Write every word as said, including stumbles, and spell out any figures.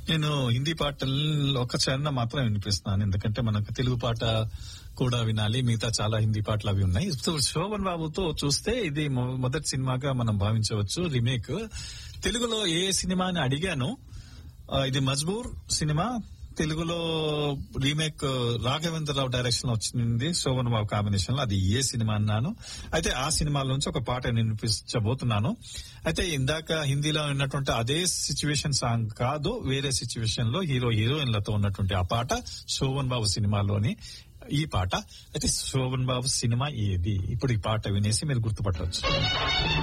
నేను హిందీ పాటలు ఒక చరణ మాత్రం వినిపిస్తున్నాను, ఎందుకంటే మనకు తెలుగు పాట కూడా వినాలి, మిగతా చాలా హిందీ పాటలు అవి ఉన్నాయి. సో శోభన్ బాబుతో చూస్తే ఇది మొ- మొదటి సినిమాగా మనం భావించవచ్చు. రీమేక్ తెలుగులో ఏ సినిమా అని అడిగాను. ఆ, ఇది మజ్బూర్ సినిమా తెలుగులో రీమేక్ రాఘవేంద్రరావు డైరెక్షన్ లో వచ్చింది, శోభన్ బాబు కాంబినేషన్ లో. అది ఏ సినిమా అన్నాను. అయితే ఆ సినిమాల నుంచి ఒక పాట నేను వినిపించబోతున్నాను. అయితే ఇందాక హిందీలో ఉన్నటువంటి అదే సిచ్యువేషన్ సాంగ్ కాదు, వేరే సిచ్యువేషన్ లో హీరో హీరోయిన్లతో ఉన్నటువంటి ఆ పాట శోభన్ బాబు సినిమాలోని ఈ పాట. అయితే శోభన్ బాబు సినిమా ఏది? ఇప్పుడు ఈ పాట వినేసి మీరు గుర్తుపట్టవచ్చు.